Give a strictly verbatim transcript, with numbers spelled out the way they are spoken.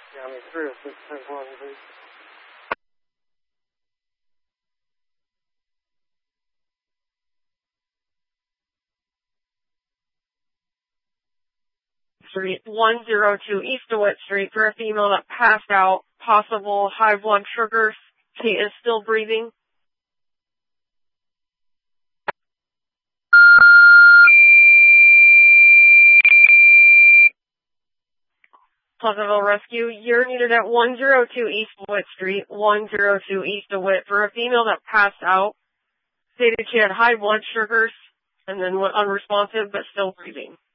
County three oh six, ten one, please. Street, one oh two East DeWitt Street, for a female that passed out, possible high blood sugars. She is still breathing. Pleasantville Rescue, you're needed at one oh two East DeWitt Street, one oh two East DeWitt, for a female that passed out, stated she had high blood sugars, and then went unresponsive but still breathing.